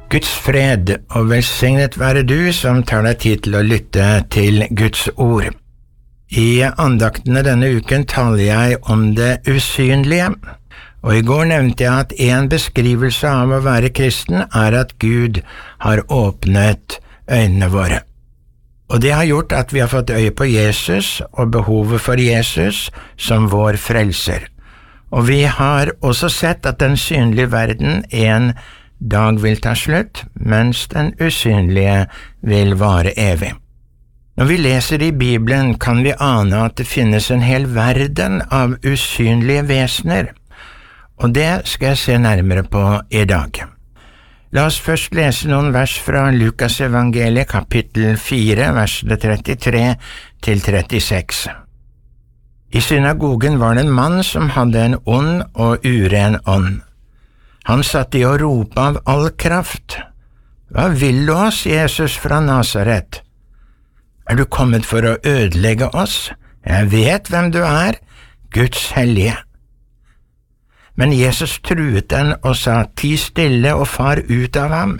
Guds fred og velsignet være du som tar deg tid til å lytte til Guds ord. I andaktene denne uken taler jeg om det usynlige, og i går nevnte jeg at en beskrivelse av å være kristen at Gud har åpnet øynene våre. Og det har gjort at vi har fått øye på Jesus og behovet for Jesus som vår frelser. Og vi har også sett at den synlige verden en dag vil ta slutt, mens den usynlige vil vare evig. Når vi leser i Bibelen, kan vi ane at det finnes en hel verden av usynlige vesener, og det skal jeg se nærmere på i dag. La oss først lese noen vers fra Lukas evangeliet, kapittel 4, versene 33 til 36. I synagogen var det en mann som hadde en ond og uren ånd. Han satt i å rope av all kraft. «Hva vil du oss, Jesus fra Nazaret? Er du kommet for å ødelegge oss? Jeg vet hvem du er, Guds hellige.» Men Jesus truet den og sa, «Ti stille og far ut av ham.»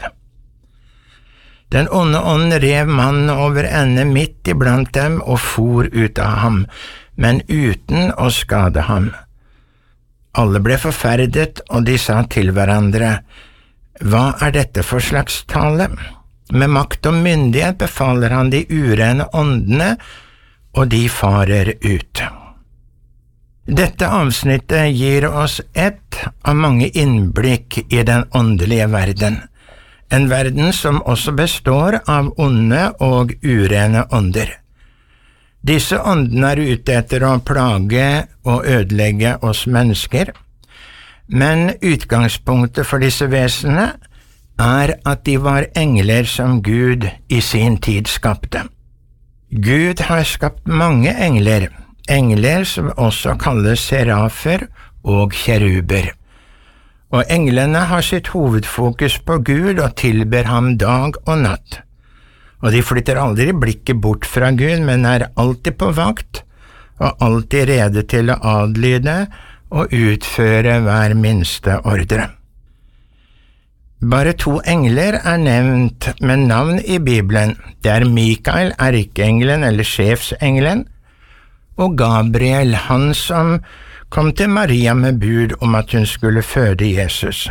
Den onde ånd rev mannen over ende midt iblant dem og for ut av ham, men uten å skade ham. Alle ble forferdet, og de sa til hverandre, «Hva er dette for slags tale? Med makt og myndighet befaler han de urene åndene, og de farer ut.» Dette avsnittet gir oss ett av mange innblikk i den åndelige verden, en verden som også består av onde og urene ånder. Disse åndene ute etter å plage og ødelegge oss mennesker, men utgangspunktet for disse vesenene at de var engler som Gud i sin tid skapte. Gud har skapt mange engler, engler som også kalles serafer og kjeruber. Og englene har sitt hovedfokus på Gud og tilber ham dag og natt. Og de flytter aldri blikket bort fra Gud, men alltid på vakt og alltid rede til å adlyde og utføre hver minste ordre. Bare 2 engler nevnt med navn i Bibelen. Det Mikael, erkeengelen eller sjefsengelen, og Gabriel, han som kom til Maria med bud om at hun skulle føde Jesus.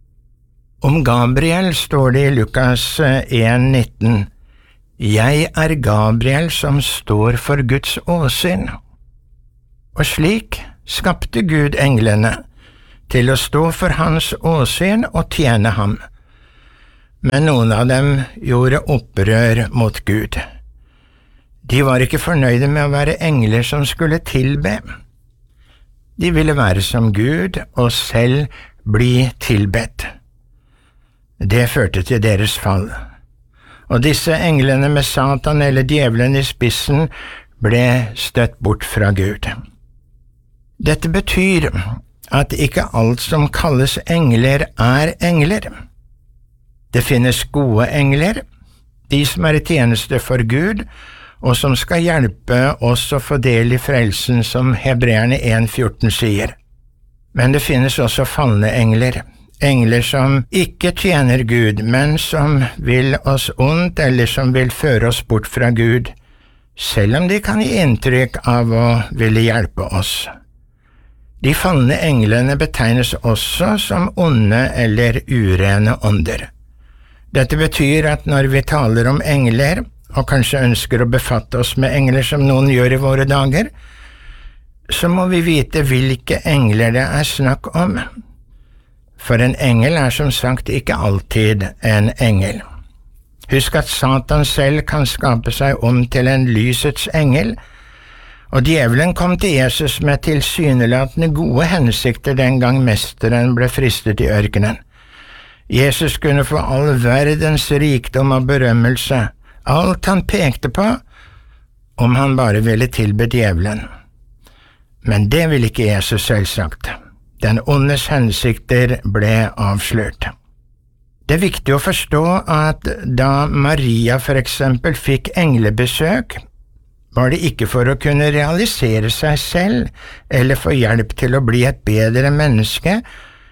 Om Gabriel står det i Lukas 1,19, «Jeg Gabriel som står for Guds åsyn.» Og slik skapte Gud englene til å stå for hans åsyn og tjene ham. Men noen av dem gjorde opprør mot Gud. De var ikke fornøyde med å være engler som skulle tilbe. De ville være som Gud og selv bli tilbedt. Det førte til deres fall. Og disse englene med Satan eller djevelen i spissen ble støtt bort fra Gud. Dette betyr at ikke alt som kalles engler engler. Det finnes gode engler, de som i tjeneste for Gud, og som skal hjelpe oss å få del i frelsen, som Hebreerne 1,14 sier. Men det finnes også falne engler, engler som ikke tjener Gud, men som vil oss ondt eller som vil føre oss bort fra Gud, selv om de kan gi inntrykk av å ville hjelpe oss. De falne englene betegnes også som onde eller urene ånder. Dette betyr at når vi taler om engler, og kanskje ønsker å befatte oss med engler som noen gjør i våre dager, så må vi vite hvilke engler det snakk om. For en engel som sagt ikke alltid en engel. Husk at Satan selv kan skape seg om til en lysets engel, og djevelen kom til Jesus med tilsynelatende gode hensikter den gang mesteren ble fristet i ørkenen. Jesus kunne få all verdens rikdom og berømmelse, alt han pekte på, om han bare ville tilbe djevelen. Men det ville ikke Jesus selvsagt. Den ondes hensikter ble avslørt. Det er viktig å forstå at da Maria for eksempel fikk englebesøk, var det ikke for å kunne realisere seg selv eller få hjelp til å bli et bedre menneske,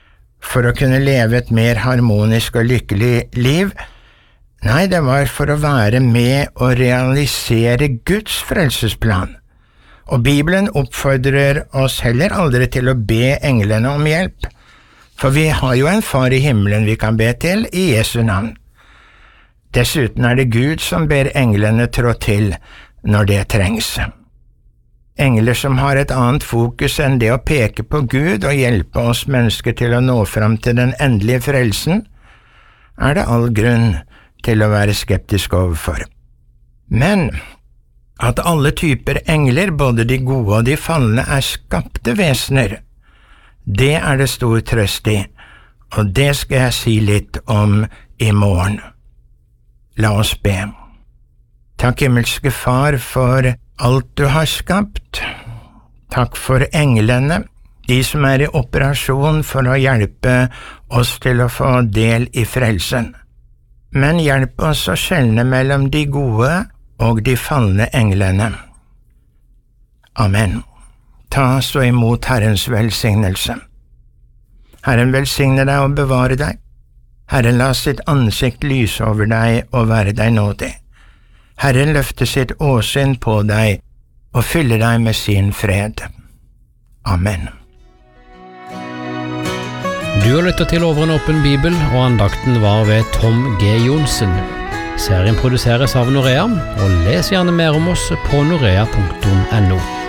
for å kunne leve et mer harmonisk og lykkelig liv. Nei, det var for å være med og realisere Guds frelsesplan. Og Bibelen oppfordrer oss heller aldri til å be englene om hjelp, for vi har jo en far i himmelen vi kan be til i Jesu navn. Dessuten er det Gud som ber englene trå til når det trengs. Engler som har et annet fokus enn det å peke på Gud og hjelpe oss mennesker til å nå fram til den endelige frelsen, er det all grunn til å være skeptisk overfor. Men at alle typer engler, både de gode og de falne, er skapte vesener, det er det stor trøst i, og det skal jeg si litt om i morgen. La oss be. Takk, himmelske Far, for alt du har skapt. Takk for englene, de som er i operasjon for å hjelpe oss til å få del i frelsen. Men hjelp oss å skjelne mellom de gode og de falne englene. Amen. Ta så imot Herrens velsignelse. Herren velsigne deg og bevare deg. Herren la sitt ansikt lyse over deg og være deg nådig. Herren løfte sitt åsyn på deg og fylle deg med sin fred. Amen. Du har lyttet til Over en åpen bibel, og andakten var ved Tom G. Johnsen. Serien produseres av Norea, og les gjerne mer om oss på norea.no.